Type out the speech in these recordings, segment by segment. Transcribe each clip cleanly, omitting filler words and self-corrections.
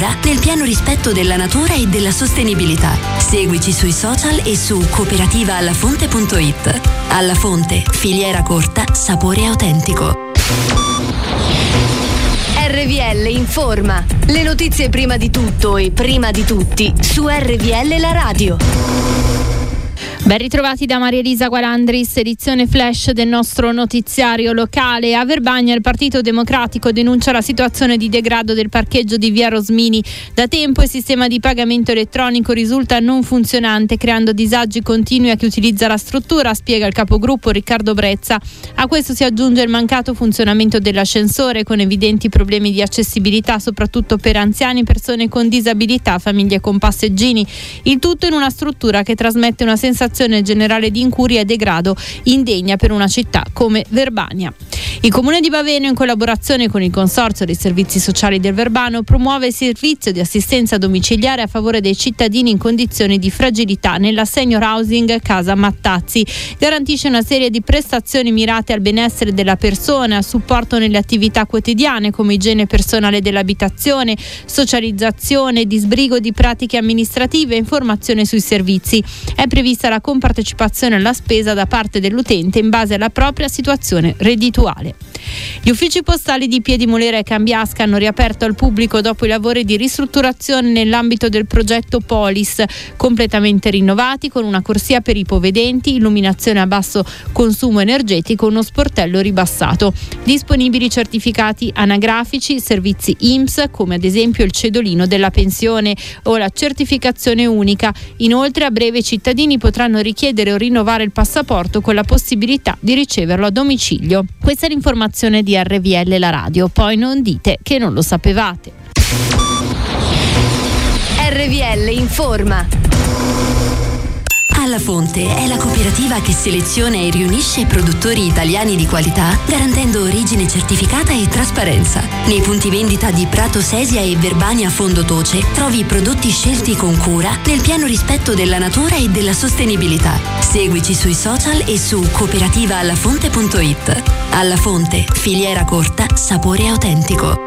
cura nel pieno rispetto della natura e della sostenibilità. Seguici sui social e su cooperativaalafonte.it. Alla Fonte, filiera corta, sapore autentico. RVL informa. Le notizie prima di tutto e prima di tutti su RVL la radio. Ben ritrovati da Maria Elisa Gualandris, edizione flash del nostro notiziario locale. A Verbania il Partito Democratico denuncia la situazione di degrado del parcheggio di via Rosmini. Da tempo il sistema di pagamento elettronico risulta non funzionante, creando disagi continui a chi utilizza la struttura, spiega il capogruppo Riccardo Brezza. A questo si aggiunge il mancato funzionamento dell'ascensore, con evidenti problemi di accessibilità soprattutto per anziani, persone con disabilità, famiglie con passeggini. Il tutto in una struttura che trasmette una sensazione generale di incuria e degrado indegna per una città come Verbania. Il Comune di Baveno, in collaborazione con il Consorzio dei Servizi Sociali del Verbano, promuove il servizio di assistenza domiciliare a favore dei cittadini in condizioni di fragilità nella senior housing Casa Mattazzi. Garantisce una serie di prestazioni mirate al benessere della persona, supporto nelle attività quotidiane come igiene personale dell'abitazione, socializzazione, disbrigo di pratiche amministrative e informazione sui servizi. È prevista la compartecipazione alla spesa da parte dell'utente in base alla propria situazione reddituale. Gli uffici postali di Piedimolera e Cambiasca hanno riaperto al pubblico dopo i lavori di ristrutturazione nell'ambito del progetto Polis, completamente rinnovati con una corsia per ipovedenti, illuminazione a basso consumo energetico, uno sportello ribassato. Disponibili certificati anagrafici, servizi INPS come ad esempio il cedolino della pensione o la certificazione unica. Inoltre a breve i cittadini potranno richiedere o rinnovare il passaporto con la possibilità di riceverlo a domicilio. Questa è l'informazione di RVL la radio, poi non dite che non lo sapevate. RVL informa. Alla Fonte è la cooperativa che seleziona e riunisce produttori italiani di qualità, garantendo origine certificata e trasparenza. Nei punti vendita di Prato Sesia e Verbania Fondotoce trovi prodotti scelti con cura nel pieno rispetto della natura e della sostenibilità. Seguici sui social e su cooperativaalafonte.it. Alla Fonte, filiera corta, sapore autentico.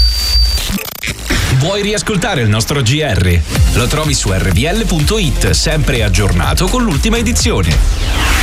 Vuoi riascoltare il nostro GR? Lo trovi su rvl.it, sempre aggiornato con l'ultima edizione.